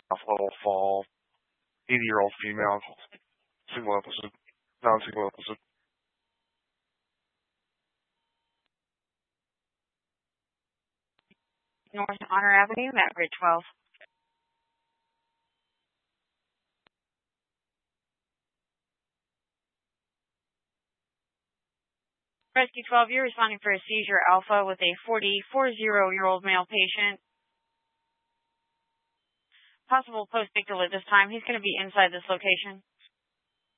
Alpha level fall, 80-year-old female, single episode, non-single episode. North Honor Avenue, Matt Grid 12. Rescue 12, you're responding for a seizure alpha with a 40-year-old male patient. Possible post-ictal at this time. He's going to be inside this location.